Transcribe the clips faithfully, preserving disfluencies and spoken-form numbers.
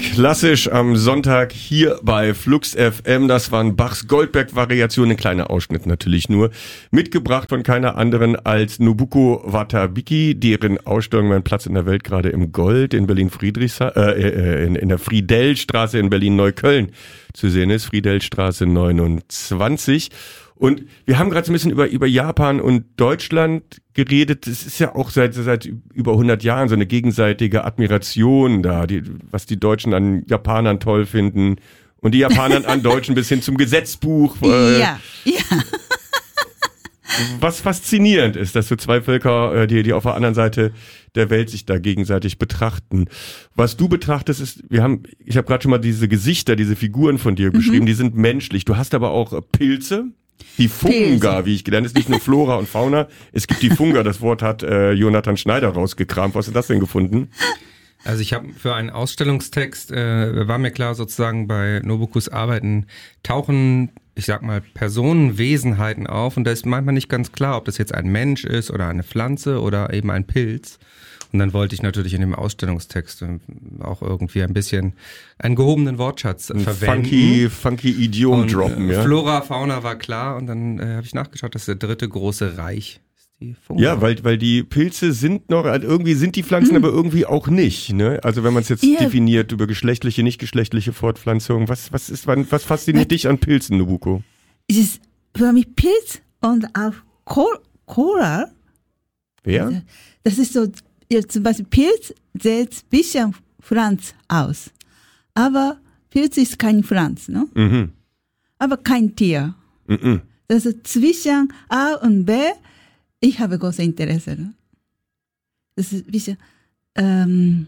Klassisch am Sonntag hier bei Flux F M. Das waren Bachs Goldberg-Variationen, ein kleiner Ausschnitt natürlich nur. Mitgebracht von keiner anderen als Nobuko Watabiki, deren Ausstellung Mein Platz in der Welt gerade im Gold in Berlin-Friedrichshain, äh, in, in der Friedellstraße in Berlin-Neukölln zu sehen ist. Friedellstraße neunundzwanzig. Und wir haben gerade so ein bisschen über, über Japan und Deutschland geredet. Es ist ja auch seit, seit über hundert Jahren so eine gegenseitige Admiration da, die, was die Deutschen an Japanern toll finden und die Japaner an Deutschen bis hin zum Gesetzbuch. Äh, ja, ja. Was faszinierend ist, dass so zwei Völker, die, die auf der anderen Seite der Welt sich da gegenseitig betrachten. Was du betrachtest ist, wir haben, ich habe gerade schon mal diese Gesichter, diese Figuren von dir mhm. beschrieben, die sind menschlich. Du hast aber auch Pilze. Die Funga, wie ich gelernt habe, ist nicht nur Flora und Fauna. Es gibt die Funga, das Wort hat äh, Jonathan Schneider rausgekramt. Was hast du das denn gefunden? Also ich habe für einen Ausstellungstext, äh, war mir klar sozusagen bei Nobukus Arbeiten tauchen, ich sag mal, Personen, Wesenheiten auf und da ist manchmal nicht ganz klar, ob das jetzt ein Mensch ist oder eine Pflanze oder eben ein Pilz. Und dann wollte ich natürlich in dem Ausstellungstext auch irgendwie ein bisschen einen gehobenen Wortschatz ein verwenden. Funky, funky Idiom und, droppen, ja. Flora, Fauna war klar und dann äh, habe ich nachgeschaut, das ist der dritte große Reich. Ist die Funga. Ja, weil weil die Pilze sind noch, also irgendwie sind die Pflanzen, hm. aber irgendwie auch nicht. Ne? Also wenn man es jetzt yeah. definiert über geschlechtliche, nicht geschlechtliche Fortpflanzung, was was ist, was fasziniert was? dich an Pilzen, Nobuko? Es ist für mich Pilz und auch Coral. Wer? Das ist so. Ja, zum Beispiel Pilz sieht ein bisschen Pflanz aus. Aber Pilz ist kein Pflanz, ne? Mhm. Aber kein Tier. Mhm. Das ist zwischen A und B, ich habe großes Interesse. Ne? Das ist ein bisschen, ähm,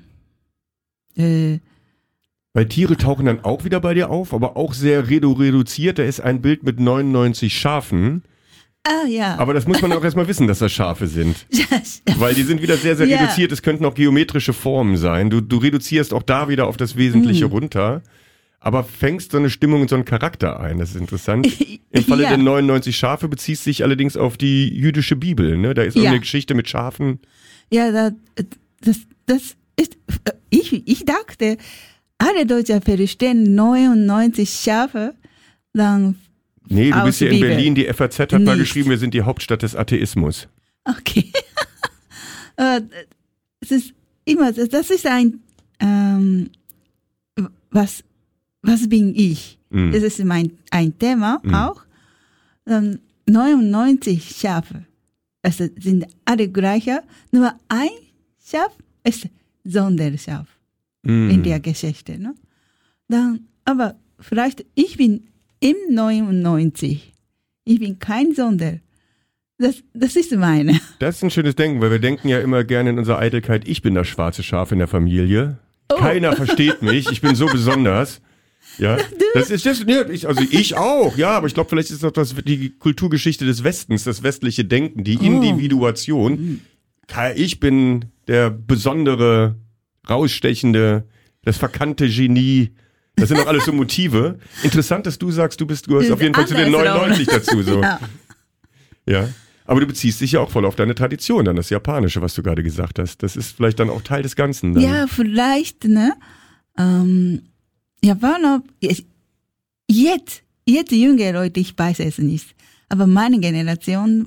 äh, Weil Tiere tauchen dann auch wieder bei dir auf, aber auch sehr redu- reduziert. Da ist ein Bild mit neunundneunzig Schafen. Ah, ja. Aber das muss man auch erstmal wissen, dass das Schafe sind. Weil die sind wieder sehr, sehr ja. reduziert. Es könnten auch geometrische Formen sein. Du, du reduzierst auch da wieder auf das Wesentliche mhm. runter. Aber fängst so eine Stimmung und so einen Charakter ein. Das ist interessant. Im Falle ja. der neunundneunzig Schafe beziehst dich allerdings auf die jüdische Bibel. Ne? Da ist ja. irgendeine Geschichte mit Schafen. Ja, das, das, das ist, ich, ich dachte, alle Deutschen verstehen neunundneunzig Schafe, dann Nee, du bist ja in Bibel. Berlin, die F A Z hat Nicht. mal geschrieben, wir sind die Hauptstadt des Atheismus. Okay. Es ist immer, das ist ein, ähm, was, was bin ich? Mm. Das ist mein, ein Thema mm. auch. Ähm, neunundneunzig Schafe, es sind alle gleiche, nur ein Schaf ist Sonderschaf mm. in der Geschichte. Ne? Dann, aber vielleicht, ich bin im neunundneunzig. Ich bin kein Sonder. Das, das ist meine. Das ist ein schönes Denken, weil wir denken ja immer gerne in unserer Eitelkeit, ich bin das schwarze Schaf in der Familie. Oh. Keiner versteht mich, ich bin so besonders. Ja, das ist das, ja, ich, also ich auch, ja, aber ich glaube, vielleicht ist das, das die Kulturgeschichte des Westens, das westliche Denken, die oh. Individuation. Ich bin der besondere, rausstechende, das verkannte Genie. Das sind doch alles so Motive. Interessant, dass du sagst, du bist, du hast auf jeden Fall zu den neunundneunzig dazu, so. Ja. ja. Aber du beziehst dich ja auch voll auf deine Tradition, dann das Japanische, was du gerade gesagt hast. Das ist vielleicht dann auch Teil des Ganzen. Dann. Ja, vielleicht, ne? Ähm, Japaner, jetzt, jetzt junge Leute, ich weiß es nicht. Aber meine Generation,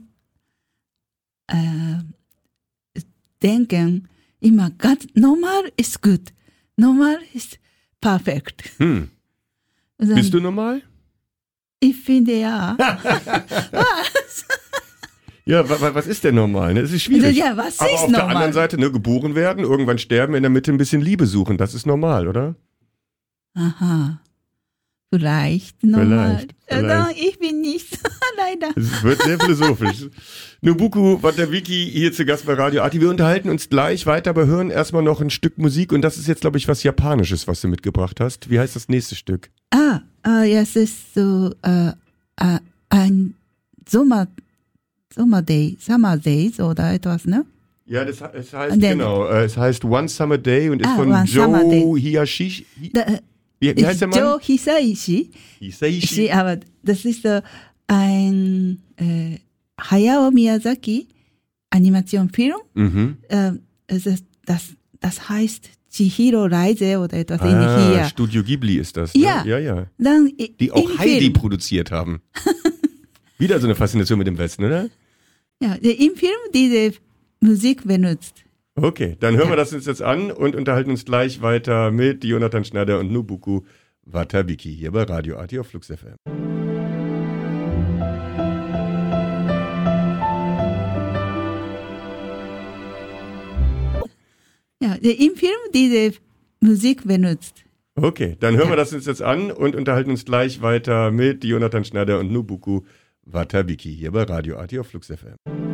äh, denken immer ganz, normal ist gut. Normal ist perfekt. Hm. Dann, bist du normal? Ich finde ja. Was? Ja, wa- was ist denn normal? Das ist schwierig. Ja, was Aber ist auf normal? der anderen Seite, ne, geboren werden, irgendwann sterben, in der Mitte ein bisschen Liebe suchen. Das ist normal, oder? Aha. Vielleicht normal. Vielleicht, vielleicht. Ich bin nicht. Leider. Es wird sehr philosophisch. Nobuko Watabiki hier zu Gast bei Radio Arti. Wir unterhalten uns gleich weiter, aber hören erstmal noch ein Stück Musik. Und das ist jetzt, glaube ich, was Japanisches, was du mitgebracht hast. Wie heißt das nächste Stück? Ah, ah ja, es ist so äh, äh, ein Sommer, Sommerday, Summer Days oder etwas, ne? Ja, das es heißt, then, genau, äh, es heißt One Summer Day und ist ah, von Joe Hiyashi. Da, wie, wie heißt der Mann? Joe Hisaishi. Hisaishi. Aber das ist so ein äh, Hayao Miyazaki Animationsfilm. Mhm. Äh, das, das, das heißt Chihiro-Reise oder etwas Ah, ähnliches. Studio Ghibli ist das. Ne? Ja. ja, ja. Dann i- Die auch im Heidi Film, produziert haben. Wieder so eine Faszination mit dem Westen, oder? ja, im Film diese Musik benutzt. Okay, dann hören Ja. wir das uns jetzt an und unterhalten uns gleich weiter mit Jonathan Schneider und Nobuko Watabiki hier bei Radio Arti auf Flux F M. Ja, im Film diese Musik benutzt. Okay, dann hören Ja. wir das uns jetzt an und unterhalten uns gleich weiter mit Jonathan Schneider und Nobuko Watabiki hier bei Radio Arti auf Flux F M.